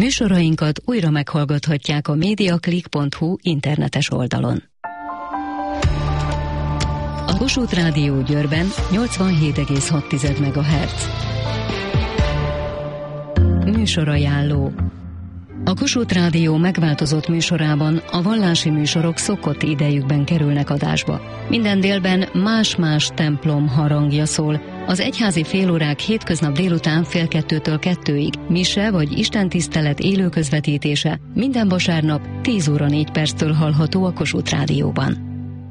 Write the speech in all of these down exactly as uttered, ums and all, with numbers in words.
Műsorainkat újra meghallgathatják a mediaclick pont hu internetes oldalon. A Kossuth Rádió Győrben nyolcvanhét egész hat megahertz. Műsorajánló. A Kossuth Rádió megváltozott műsorában a vallási műsorok szokott idejükben kerülnek adásba. Minden délben más-más templom harangja szól. Az egyházi félórák hétköznap délután fél kettőtől kettőig, mise vagy istentisztelet élő közvetítése minden vasárnap tíz óra négy perctől hallható a Kossuth Rádióban.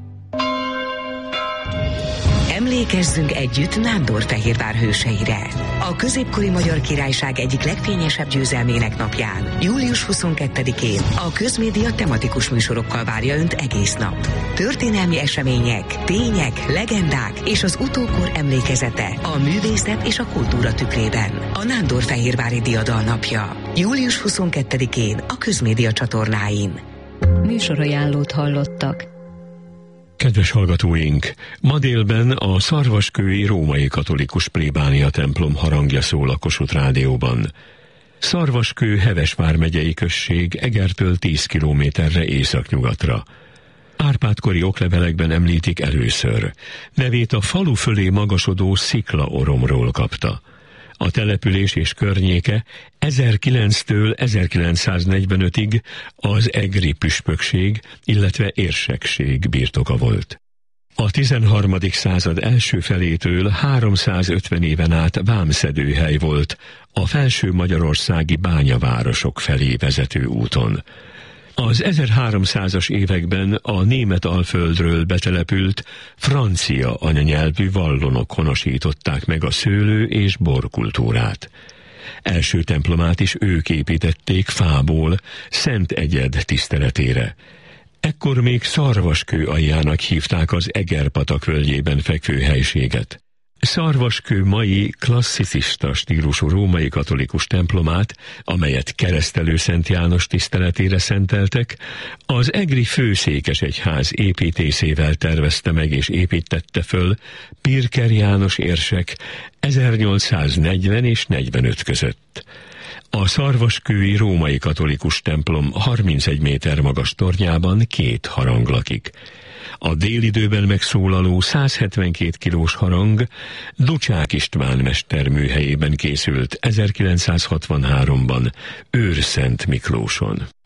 Emlékezzünk együtt Nándorfehérvár hőseire. A középkori Magyar Királyság egyik legfényesebb győzelmének napján, július huszonkettedikén a Közmédia tematikus műsorokkal várja Önt egész nap. Történelmi események, tények, legendák és az utókor emlékezete a művészet és a kultúra tükrében. A Nándorfehérvári Diadal napja, július huszonkettedikén a Közmédia csatornáin. Műsorajánlót hallottak. Kedves hallgatóink, ma délben a Szarvaskői Római Katolikus Plébánia templom harangja szól a Kossuth Rádióban. Szarvaskő Heves vármegyei község Egertől tíz kilométerre északnyugatra. Árpád-kori oklevelekben említik először. Nevét a falu fölé magasodó sziklaoromról kapta. A település és környéke ezerkilencszáztől ezerkilencszáznegyvenötig az egri püspökség, illetve érsekség birtoka volt. A tizenharmadik század első felétől háromszázötven éven át vámszedőhely volt a felső magyarországi bányavárosok felé vezető úton. Az ezerháromszázas években a Németalföldről betelepült francia anyanyelvű vallonok honosították meg a szőlő- és borkultúrát. Első templomát is ők építették fából, Szent Egyed tiszteletére. Ekkor még Szarvaskő aljának hívták az Egerpatak völgyében fekvő helységet. Szarvaskő mai klasszicista stílusú római katolikus templomát, amelyet Keresztelő Szent János tiszteletére szenteltek, az egri főszékesegyház építészével tervezte meg és építette föl Pirker János érsek ezernyolcszáznegyven és negyvenöt között. A szarvaskői római katolikus templom harmincegy méter magas tornyában két harang lakik. A délidőben megszólaló százhetvenkét kilós harang Ducsák István mester műhelyében készült ezerkilencszázhatvanháromban Őrszent Miklóson.